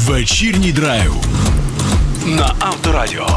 Вечірній драйв на Авторадіо.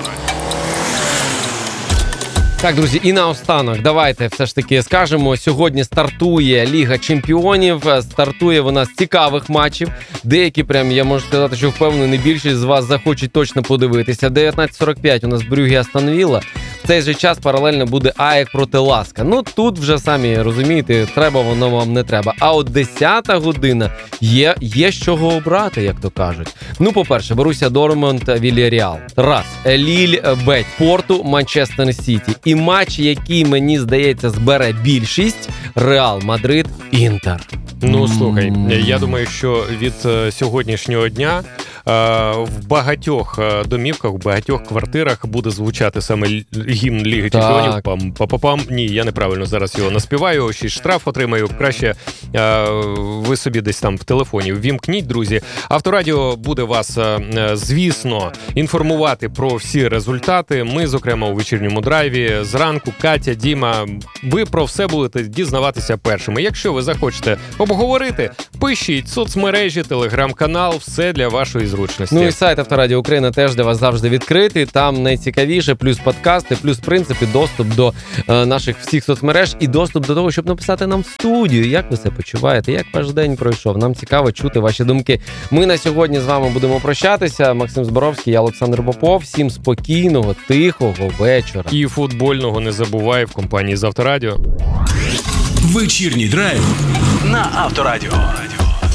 Так, друзі, і наостанок, давайте все ж таки скажемо, сьогодні стартує Ліга Чемпіонів, стартує вона з цікавих матчів, деякі прям, я можу сказати, що впевнений, більшість з вас захочуть точно подивитися. 19:45 у нас Брюгге Астон Вілла, в цей же час паралельно буде АЕК проти Ласка. Ну, тут вже самі розумієте, треба воно вам не треба. А от 10-та година є з чого обрати, як то кажуть. Ну, по-перше, Боруссія Дортмунд, Вільярреал. Раз. Ліль, Беть, Порту, Манчестер Сіті. І матч, який, мені здається, збере більшість – Реал Мадрид, Інтер. Ну, слухай, я думаю, що від сьогоднішнього дня в багатьох домівках, в багатьох квартирах буде звучати саме гімн Ліги Чемпіонів. Пам-па-па-пам. Ні, я неправильно зараз його наспіваю, ще й штраф отримаю. Краще ви собі десь там в телефоні ввімкніть, друзі. Авторадіо буде вас, звісно, інформувати про всі результати. Ми, зокрема, у вечірньому драйві. Зранку Катя, Діма, ви про все будете дізнаватися першими. Якщо ви захочете обговорити, пишіть соцмережі, телеграм-канал, все для вашої зручності. Ну і сайт Авторадіо Україна теж для вас завжди відкритий. Там найцікавіше, плюс подкасти, плюс, в принципі, доступ до наших всіх соцмереж і доступ до того, щоб написати нам в студію. Як ви себе почуваєте? Як ваш день пройшов? Нам цікаво чути ваші думки. Ми на сьогодні з вами будемо прощатися. Максим Зборовський, я Олександр Попов. Всім спокійного, тихого вечора. І футбольного не забувай в компанії з Авторадіо. Вечірній драйв на Авторадіо.